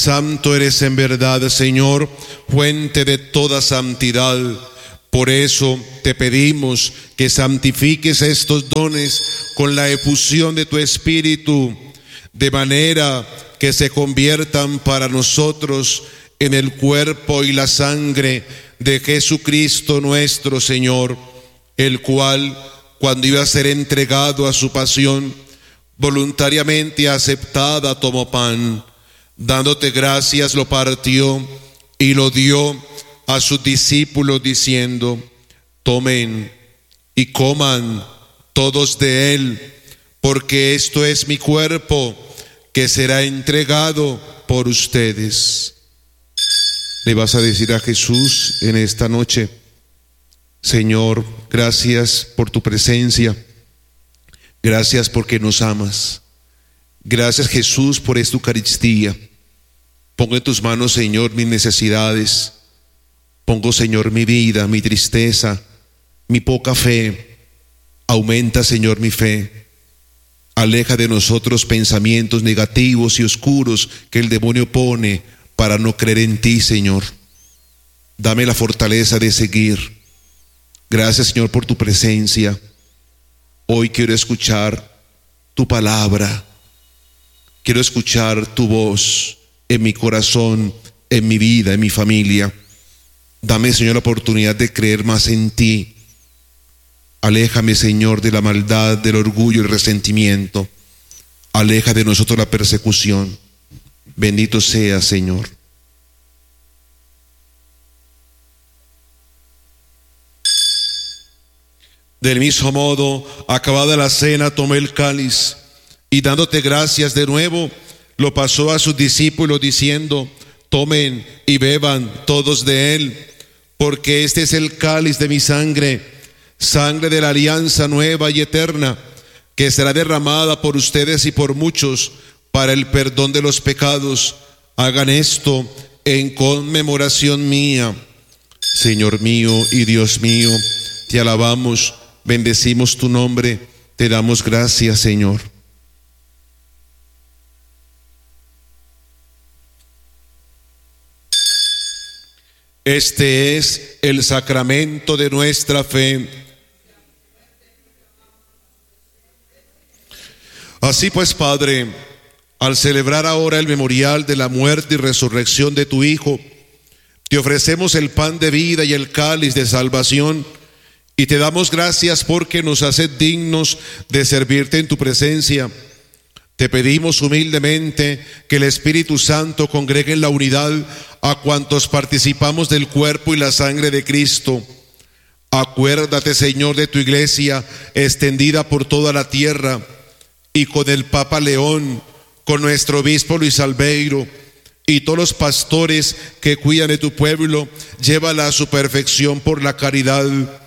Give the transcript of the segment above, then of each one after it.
Santo eres en verdad, Señor, fuente de toda santidad. Por eso te pedimos que santifiques estos dones con la efusión de tu Espíritu, de manera que se conviertan para nosotros en el cuerpo y la sangre de Jesucristo nuestro Señor, el cual, cuando iba a ser entregado a su pasión, voluntariamente aceptada tomó pan, dándote gracias lo partió y lo dio a sus discípulos diciendo: tomen y coman todos de él, porque esto es mi cuerpo que será entregado por ustedes. Le vas a decir a Jesús en esta noche: Señor, gracias por tu presencia, gracias porque nos amas, gracias Jesús por esta Eucaristía. Pongo en tus manos, Señor, mis necesidades, pongo, Señor, mi vida, mi tristeza, mi poca fe. Aumenta, Señor, mi fe. Aleja de nosotros pensamientos negativos y oscuros que el demonio pone para no creer en ti, Señor. Dame la fortaleza de seguir. Gracias, Señor, por tu presencia. Hoy quiero escuchar tu palabra. Quiero escuchar tu voz en mi corazón, en mi vida, en mi familia. Dame, Señor, la oportunidad de creer más en ti. Aléjame, Señor, de la maldad, del orgullo y el resentimiento. Aleja de nosotros la persecución. Bendito sea, Señor. Del mismo modo, acabada la cena, tomó el cáliz y dándote gracias de nuevo, lo pasó a sus discípulos diciendo: tomen y beban todos de él, porque este es el cáliz de mi sangre, sangre de la alianza nueva y eterna, que será derramada por ustedes y por muchos para el perdón de los pecados. Hagan esto en conmemoración mía. Señor mío y Dios mío, te alabamos, bendecimos tu nombre, te damos gracias, Señor. Este es el sacramento de nuestra fe. Así pues, Padre, al celebrar ahora el memorial de la muerte y resurrección de tu Hijo, te ofrecemos el pan de vida y el cáliz de salvación, y te damos gracias porque nos haces dignos de servirte en tu presencia. Te pedimos humildemente que el Espíritu Santo congregue en la unidad a cuantos participamos del cuerpo y la sangre de Cristo. Acuérdate, Señor, de tu iglesia extendida por toda la tierra, y con el Papa León, con nuestro obispo Luis Albeiro y todos los pastores que cuidan de tu pueblo, llévala a su perfección por la caridad.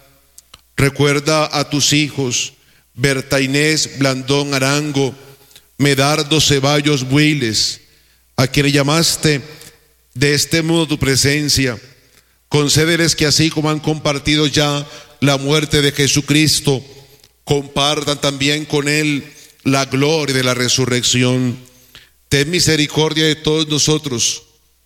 Recuerda a tus hijos Berta Inés Blandón Arango, Medardo Ceballos Builes, a quienes llamaste de este modo tu presencia. Concédeles que así como han compartido ya la muerte de Jesucristo, compartan también con él la gloria de la resurrección. Ten misericordia de todos nosotros.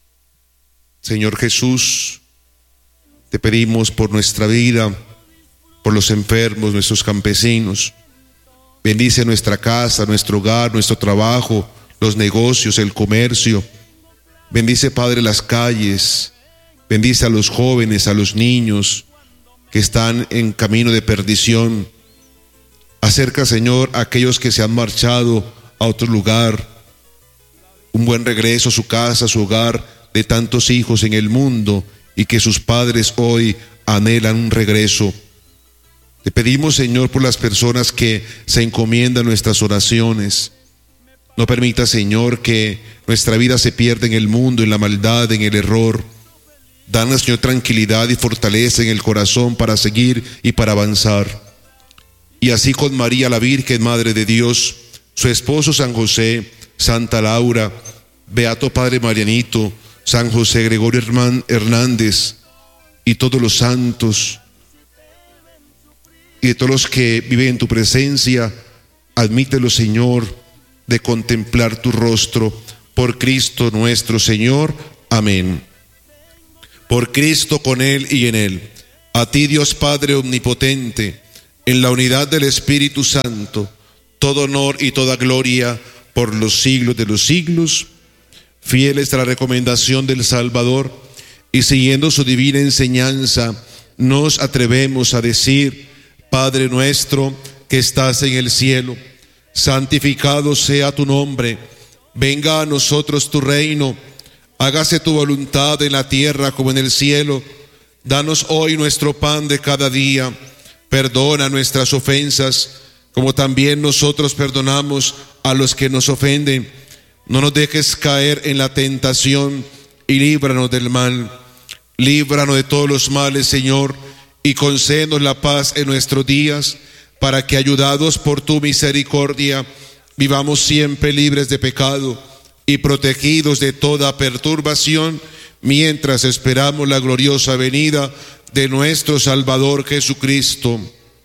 Señor Jesús, te pedimos por nuestra vida, por los enfermos, nuestros campesinos. Bendice nuestra casa, nuestro hogar, nuestro trabajo, los negocios, el comercio. Bendice, Padre, las calles. Bendice a los jóvenes, a los niños que están en camino de perdición. Acerca, Señor, a aquellos que se han marchado a otro lugar, un buen regreso a su casa, a su hogar, de tantos hijos en el mundo y que sus padres hoy anhelan un regreso. Te pedimos, Señor, por las personas que se encomiendan nuestras oraciones. No permita, Señor, que nuestra vida se pierda en el mundo, en la maldad, en el error. Danos, Señor, tranquilidad y fortaleza en el corazón para seguir y para avanzar. Y así con María la Virgen, Madre de Dios, su esposo San José, Santa Laura, Beato Padre Marianito, San José Gregorio Hernández y todos los santos y de todos los que viven en tu presencia, admítelo, Señor, de contemplar tu rostro por Cristo nuestro Señor. Amén. Por Cristo, con Él y en Él, a ti Dios Padre omnipotente, en la unidad del Espíritu Santo, todo honor y toda gloria por los siglos de los siglos. Fieles a la recomendación del Salvador y siguiendo su divina enseñanza, nos atrevemos a decir: Padre nuestro que estás en el cielo, santificado sea tu nombre, venga a nosotros tu reino, hágase tu voluntad en la tierra como en el cielo. Danos hoy nuestro pan de cada día, perdona nuestras ofensas, como también nosotros perdonamos a los que nos ofenden. No nos dejes caer en la tentación y líbranos del mal. Líbranos de todos los males, Señor, y concédenos la paz en nuestros días, para que, ayudados por tu misericordia, vivamos siempre libres de pecado y protegidos de toda perturbación, mientras esperamos la gloriosa venida de nuestro Salvador Jesucristo.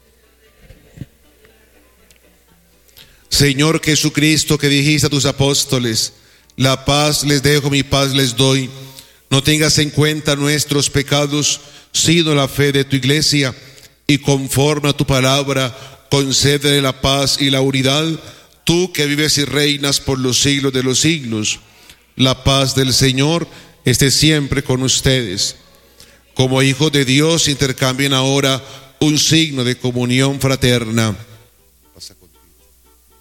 Señor Jesucristo, que dijiste a tus apóstoles: la paz les dejo, mi paz les doy. No tengas en cuenta nuestros pecados, sino la fe de tu iglesia, y conforme a tu palabra, concédele la paz y la unidad, tú que vives y reinas por los siglos de los siglos. La paz del Señor esté siempre con ustedes. Como hijos de Dios, intercambien ahora un signo de comunión fraterna.